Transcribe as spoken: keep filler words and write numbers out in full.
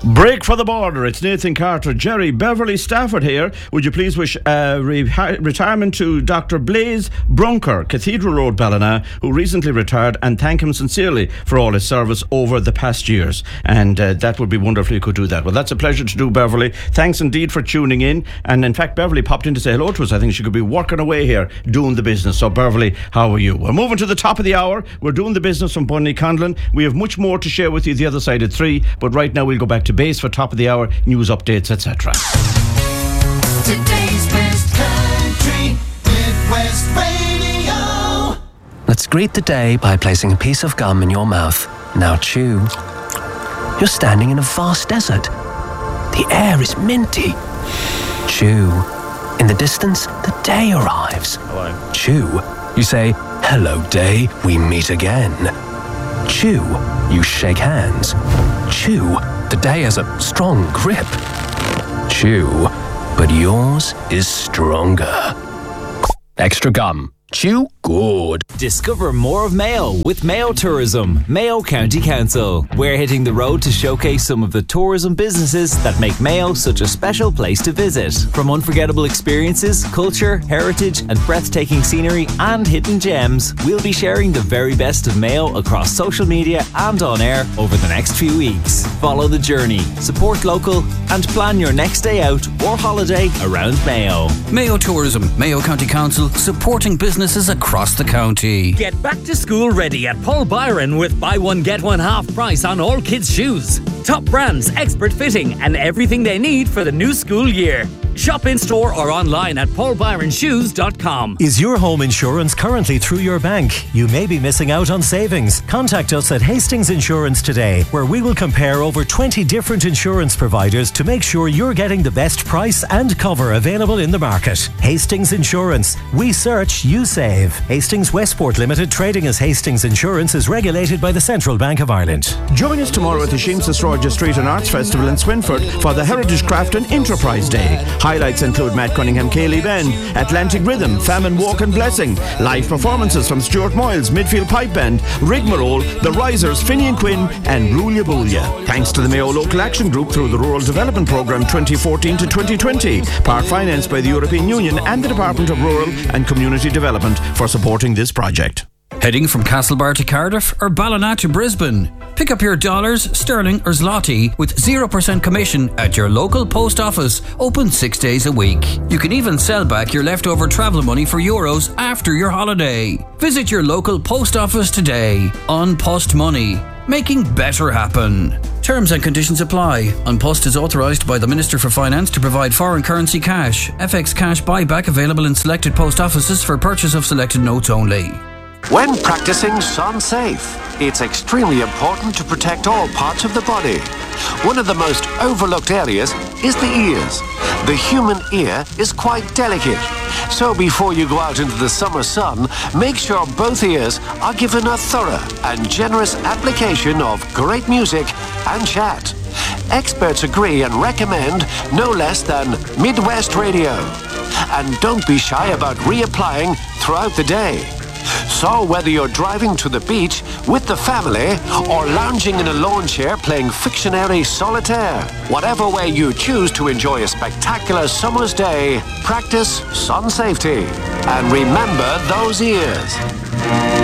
Break for the border. It's Nathan Carter. Jerry, Beverly Stafford here. Would you please wish uh, re- retirement to Doctor Blaise Brunker, Cathedral Road, Ballina, who recently retired, and thank him sincerely for all his service over the past years. And uh, that would be wonderful if you could do that. Well, that's a pleasure to do, Beverly. Thanks indeed for tuning in. And in fact, Beverly popped in to say hello to us. I think she could be working away here doing the business. So, Beverly, how are you? We're moving to the top of the hour. We're doing the business from Bunny Conlon. We have much more to share with you the other side at three. But right now, we'll go back to base for top of the hour, news updates, et cetera. Today's best country with West Radio. Let's greet the day by placing a piece of gum in your mouth. Now chew. You're standing in a vast desert. The air is minty. Chew. In the distance, the day arrives. Hello. Chew. You say, "Hello, day, we meet again." Chew. You shake hands. Chew. The day has a strong grip. Chew. But yours is stronger. Extra gum. Chew good. Discover more of Mayo with Mayo Tourism, Mayo County Council. We're hitting the road to showcase some of the tourism businesses that make Mayo such a special place to visit. From unforgettable experiences, culture, heritage and breathtaking scenery and hidden gems, we'll be sharing the very best of Mayo across social media and on air over the next few weeks. Follow the journey, support local and plan your next day out or holiday around Mayo. Mayo Tourism, Mayo County Council, supporting businesses across the county. Get back to school ready at Paul Byron with buy one get one half price on all kids' shoes. Top brands, expert fitting and everything they need for the new school year. Shop in store or online at paul byron shoes dot com. Is your home insurance currently through your bank? You may be missing out on savings. Contact us at Hastings Insurance today, where we will compare over twenty different insurance providers to make sure you're getting the best price and cover available in the market. Hastings Insurance. We search, you save. Hastings Westport Limited, trading as Hastings Insurance, is regulated by the Central Bank of Ireland. Join us tomorrow at the Sheemsas Roger Street and Arts Festival in Swinford for the Heritage Craft and Enterprise Day. Highlights include Matt Cunningham Cayley Band, Atlantic Rhythm, Famine Walk and Blessing, live performances from Stuart Moyles, Midfield Pipe Band, Rigmarole, The Risers, Finian Quinn and Rulia Boolia. Thanks to the Mayo Local Action Group through the Rural Development Programme twenty fourteen to twenty twenty, part financed by the European Union and the Department of Rural and Community Development for supporting this project. Heading from Castlebar to Cardiff or Ballina to Brisbane? Pick up your dollars, sterling or zloty with zero percent commission at your local post office, open six days a week. You can even sell back your leftover travel money for euros after your holiday. Visit your local post office today. An Post Money, making better happen. Terms and conditions apply. An Post is authorised by the Minister for Finance to provide foreign currency cash. F X cash buyback available in selected post offices for purchase of selected notes only. When practicing Sun Safe, it's extremely important to protect all parts of the body. One of the most overlooked areas is the ears. The human ear is quite delicate. So before you go out into the summer sun, make sure both ears are given a thorough and generous application of great music and chat. Experts agree and recommend no less than Midwest Radio. And don't be shy about reapplying throughout the day. So whether you're driving to the beach with the family or lounging in a lawn chair playing Fictionary Solitaire, whatever way you choose to enjoy a spectacular summer's day, practice sun safety. And remember those ears.